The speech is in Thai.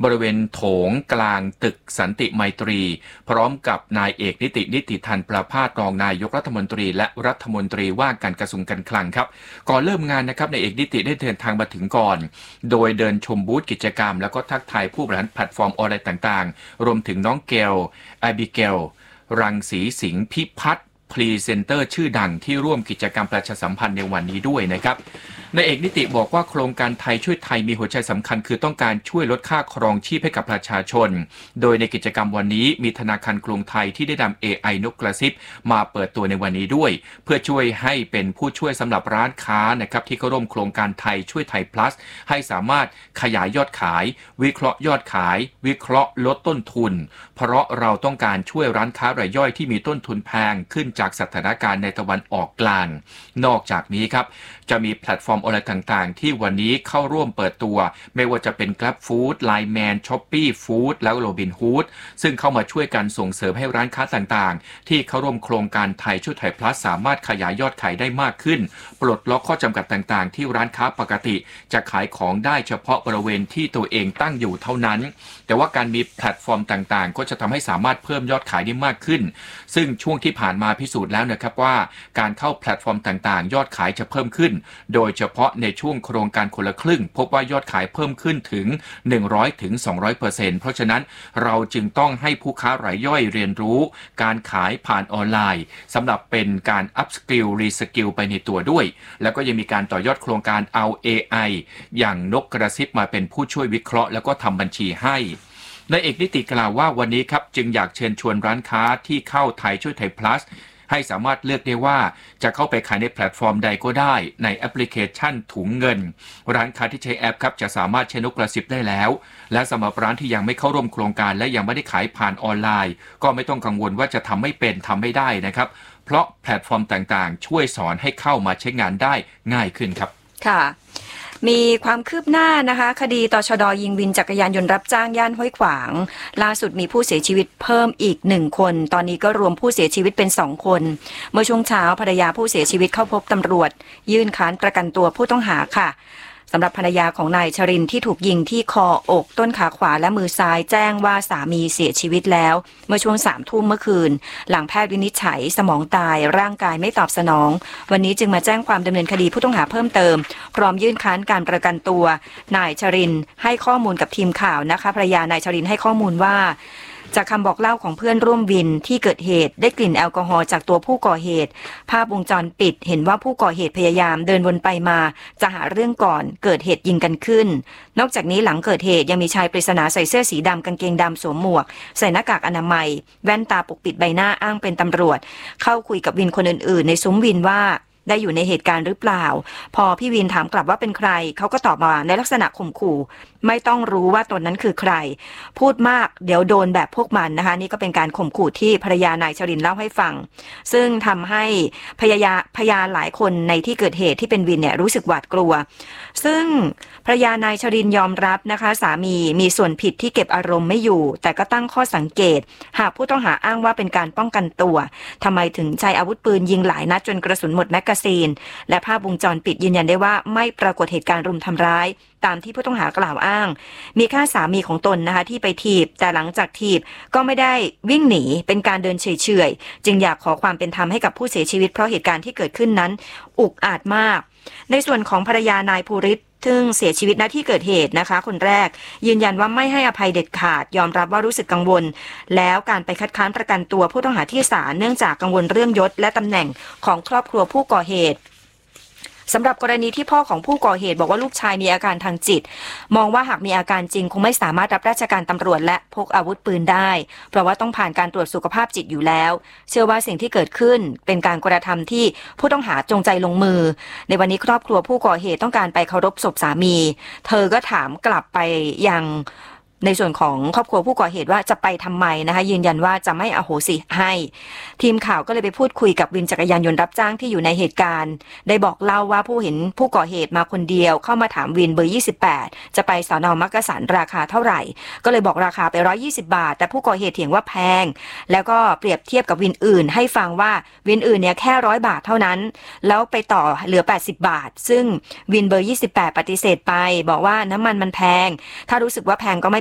บริเวณโถงกลางตึกสันติไมตรีพร้อมกับนายเอกนิติธันประภาสรองนายกรัฐมนตรีและรัฐมนตรีว่าการกระทรวงการคลังครับก่อนเริ่มงานนะครับนายเอกนิติได้เดินทางมาถึงก่อนโดยเดินชมบูธกิจกรรมแล้วก็ทักทายผู้บริหารแพลตฟอร์มออนไลน์ต่างๆรวมถึงน้องเกลไอบิเกลรังสีสิงห์พิพัฒน์พรีเซนเตอร์ชื่อดังที่ร่วมกิจกรรมประชาสัมพันธ์ในวันนี้ด้วยนะครับนายเอกนิติบอกว่าโครงการไทยช่วยไทยมีหัวใจสำคัญคือต้องการช่วยลดค่าครองชีพให้กับประชาชนโดยในกิจกรรมวันนี้มีธนาคารกรุงไทยที่ได้นำ AI นกกระซิบมาเปิดตัวในวันนี้ด้วยเพื่อช่วยให้เป็นผู้ช่วยสำหรับร้านค้านะครับที่เข้าร่วมโครงการไทยช่วยไทย plus ให้สามารถขยายยอดขายวิเคราะห์ยอดขายวิเคราะห์ลดต้นทุนเพราะเราต้องการช่วยร้านค้ารายย่อยที่มีต้นทุนแพงขึ้นจากสถานการณ์ในตะวันออกกลางนอกจากนี้ครับจะมีแพลตฟอร์มออนไลน์ต่างๆที่วันนี้เข้าร่วมเปิดตัวไม่ว่าจะเป็น Grab Food, Line Man, Shopee Food แล้ว Robinhood ซึ่งเข้ามาช่วยกันส่งเสริมให้ร้านค้าต่างๆที่เข้าร่วมโครงการไทยช่วยไทย plus สามารถขยายยอดขายได้มากขึ้นปลดล็อกข้อจำกัดต่างๆที่ร้านค้าปกติจะขายของได้เฉพาะบริเวณที่ตัวเองตั้งอยู่เท่านั้นแต่ว่าการมีแพลตฟอร์มต่างๆก็จะทำให้สามารถเพิ่มยอดขายได้มากขึ้นซึ่งช่วงที่ผ่านมาพิสูจน์แล้วนะครับว่าการเข้าแพลตฟอร์มต่างๆยอดขายจะเพิ่มขึ้นโดยเฉพาะในช่วงโครงการคนละครึ่งพบว่ายอดขายเพิ่มขึ้นถึง 100-200% เพราะฉะนั้นเราจึงต้องให้ผู้ค้ารายย่อยเรียนรู้การขายผ่านออนไลน์สำหรับเป็นการอัพสกิลรีสกิลไปในตัวด้วยแล้วก็ยังมีการต่อยอดโครงการเอา AI อย่างนกกระซิบมาเป็นผู้ช่วยวิเคราะห์แล้วก็ทำบัญชีให้นายเอกนิติกล่าวว่าวันนี้ครับจึงอยากเชิญชวนร้านค้าที่เข้าไทยช่วยไทย plusให้สามารถเลือกได้ว่าจะเข้าไปขายในแพลตฟอร์มใดก็ได้ในแอปพลิเคชันถุงเงินร้านค้าที่ใช้แอปครับจะสามารถใช้นกกระซิบได้แล้วและสำหรับร้านที่ยังไม่เข้าร่วมโครงการและยังไม่ได้ขายผ่านออนไลน์ก็ไม่ต้องกังวลว่าจะทำไม่เป็นทำไม่ได้นะครับเพราะแพลตฟอร์มต่างๆช่วยสอนให้เข้ามาใช้งานได้ง่ายขึ้นครับค่ะมีความคืบหน้านะคะคดีตชด.ยิงวินจักรยานยนต์รับจ้างย่านห้วยขวางล่าสุดมีผู้เสียชีวิตเพิ่มอีก1คนตอนนี้ก็รวมผู้เสียชีวิตเป็น2คนเมื่อช่วงเช้าภรรยาผู้เสียชีวิตเข้าพบตำรวจยื่นค้านประกันตัวผู้ต้องหาค่ะสำหรับภรรยาของนายชรินทร์ที่ถูกยิงที่คออกต้นขาขวาและมือซ้ายแจ้งว่าสามีเสียชีวิตแล้วเมื่อช่วง3 ทุ่มเมื่อคืนหลังแพทย์วินิจฉัยสมองตายร่างกายไม่ตอบสนองวันนี้จึงมาแจ้งความดำเนินคดีผู้ต้องหาเพิ่มเติมพร้อมยื่นค้านการประกันตัวนายชรินทร์ให้ข้อมูลกับทีมข่าวนะคะภรรยานายชรินทร์ให้ข้อมูลว่าจากคำบอกเล่าของเพื่อนร่วมวินที่เกิดเหตุได้กลิ่นแอลกอฮอล์จากตัวผู้ก่อเหตุภาพวงจรปิดเห็นว่าผู้ก่อเหตุพยายามเดินวนไปมาจะหาเรื่องก่อนเกิดเหตุยิงกันขึ้นนอกจากนี้หลังเกิดเหตุยังมีชายปริศนาใส่เสื้อสีดำกางเกงดำสวมหมวกใส่หน้ากากอนามัยแว่นตาปกปิดใบหน้าอ้างเป็นตำรวจเข้าคุยกับวินคนอื่นๆในซุ้มวินว่าได้อยู่ในเหตุการณ์หรือเปล่าพอพี่วินถามกลับว่าเป็นใครเขาก็ตอบมาในลักษณะข่มขู่ไม่ต้องรู้ว่าตนนั้นคือใครพูดมากเดี๋ยวโดนแบบพวกมันนะคะนี่ก็เป็นการข่มขู่ที่ภรรยานายชรินทร์เล่าให้ฟังซึ่งทำให้พยานหลายคนในที่เกิดเหตุที่เป็นวินเนี่ยรู้สึกหวาดกลัวซึ่งภรรยานายชรินทร์ยอมรับนะคะสามีส่วนผิดที่เก็บอารมณ์ไม่อยู่แต่ก็ตั้งข้อสังเกตหากผู้ต้องหาอ้างว่าเป็นการป้องกันตัวทำไมถึงใช้อาวุธปืนยิงหลายนัดจนกระสุนหมดแมกกาซีนและภาพวงจรปิดยืนยันได้ว่าไม่ปรากฏเหตุการณ์รุมทำร้ายตามที่ผู้ต้องหากล่าวอ้างมีแค่สามีของตนนะคะที่ไปถีบแต่หลังจากถีบก็ไม่ได้วิ่งหนีเป็นการเดินเฉยๆจึงอยากขอความเป็นธรรมให้กับผู้เสียชีวิตเพราะเหตุการณ์ที่เกิดขึ้นนั้นอุกอาจมากในส่วนของภรรยานายภูริศซึ่งเสียชีวิตณที่เกิดเหตุนะคะคนแรกยืนยันว่าไม่ให้อภัยเด็ดขาดยอมรับว่ารู้สึกกังวลแล้วการไปคัดค้านประกันตัวผู้ต้องหาที่ศาลเนื่องจากกังวลเรื่องยศและตำแหน่งของครอบครัวผู้ก่อเหตุสำหรับกรณีที่พ่อของผู้ก่อเหตุบอกว่าลูกชายมีอาการทางจิตมองว่าหากมีอาการจริงคงไม่สามารถรับราชการตำรวจและพกอาวุธปืนได้เพราะว่าต้องผ่านการตรวจสุขภาพจิตอยู่แล้วเชื่อว่าสิ่งที่เกิดขึ้นเป็นการกระทำที่ผู้ต้องหาจงใจลงมือในวันนี้ครอบครัวผู้ก่อเหตุต้องการไปเคารพศพสามีเธอก็ถามกลับไปยังในส่วนของครอบครัวผู้ก่อเหตุว่าจะไปทำไมนะคะยืนยันว่าจะไม่อโหสิให้ทีมข่าวก็เลยไปพูดคุยกับวินจักรยานยนต์รับจ้างที่อยู่ในเหตุการณ์ได้บอกเล่าว่าผู้เห็นผู้ก่อเหตุมาคนเดียวเข้ามาถามวินเบอร์28จะไปสน.มักกะสันราคาเท่าไหร่ก็เลยบอกราคาไป120 บาทแต่ผู้ก่อเหตุเถียงว่าแพงแล้วก็เปรียบเทียบกับวินอื่นให้ฟังว่าวินอื่นเนี่ยแค่100 บาทเท่านั้นแล้วไปต่อเหลือ80 บาทซึ่งวินเบอร์28ปฏิเสธไปบอกว่าน้ำมันแพงถ้ารู้สึกว่าแพงก็ไม่